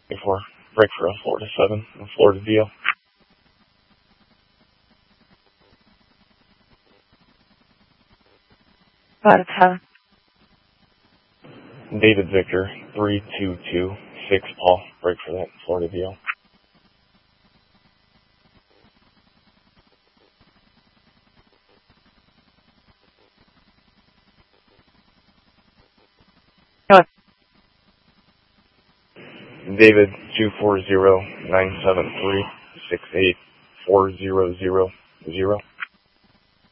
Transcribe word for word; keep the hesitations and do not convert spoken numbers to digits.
Before break for a Florida seven, a Florida deal. Florida seven. David Victor, three two two six Paul, break for that Florida deal. North. David, two four zero nine seven three six eight four zero zero zero.